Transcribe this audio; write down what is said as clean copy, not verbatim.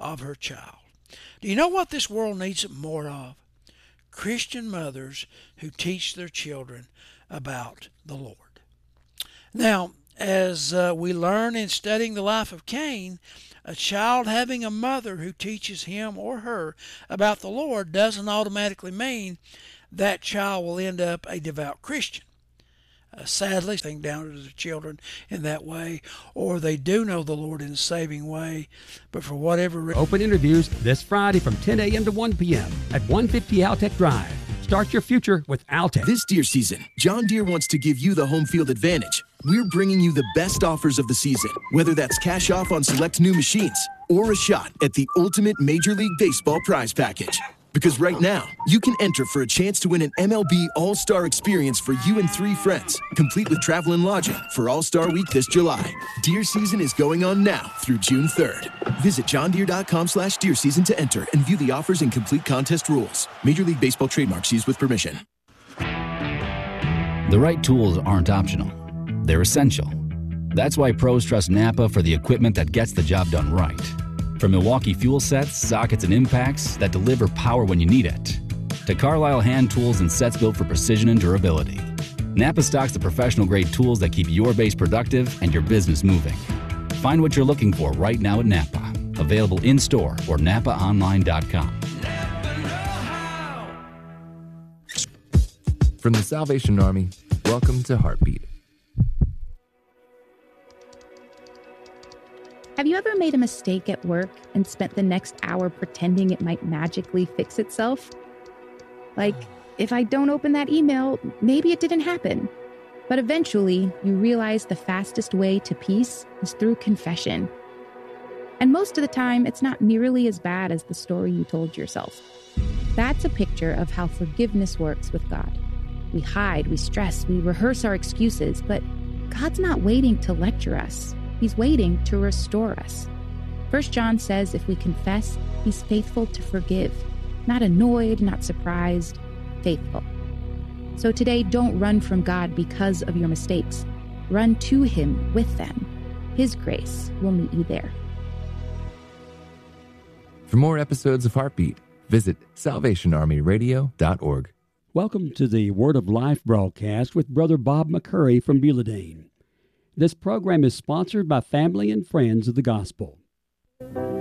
of her child. Do you know what this world needs more of? Christian mothers who teach their children about the Lord. Now, as we learn in studying the life of Cain, a child having a mother who teaches him or her about the Lord doesn't automatically mean that child will end up a devout Christian. Sadly, they think down to the children in that way, or they do know the Lord in a saving way, but for whatever reason. Open interviews this Friday from 10 a.m. to 1 p.m. at 150 Altec Drive. Start your future with Altec. This Deere season, John Deere wants to give you the home field advantage. We're bringing you the best offers of the season, whether that's cash off on select new machines or a shot at the ultimate Major League Baseball prize package. Because right now, you can enter for a chance to win an MLB All-Star experience for you and 3 friends, complete with travel and lodging for All-Star Week this July. Deer season is going on now through June 3rd. Visit johndeere.com/deer season to enter and view the offers and complete contest rules. Major League Baseball trademarks used with permission. The right tools aren't optional. They're essential. That's why pros trust Napa for the equipment that gets the job done right. From Milwaukee fuel sets, sockets, and impacts that deliver power when you need it, to Carlisle hand tools and sets built for precision and durability, Napa stocks the professional-grade tools that keep your base productive and your business moving. Find what you're looking for right now at Napa. Available in-store or NapaOnline.com. From the Salvation Army, welcome to Heartbeat. Have you ever made a mistake at work and spent the next hour pretending it might magically fix itself? Like, if I don't open that email, maybe it didn't happen. But eventually, you realize the fastest way to peace is through confession. And most of the time, it's not nearly as bad as the story you told yourself. That's a picture of how forgiveness works with God. We hide, we stress, we rehearse our excuses, but God's not waiting to lecture us. He's waiting to restore us. 1 John says if we confess, he's faithful to forgive. Not annoyed, not surprised, faithful. So today, don't run from God because of your mistakes. Run to him with them. His grace will meet you there. For more episodes of Heartbeat, visit salvationarmyradio.org. Welcome to the Word of Life broadcast with Brother Bob McCurry from Belladine. This program is sponsored by Family and Friends of the Gospel.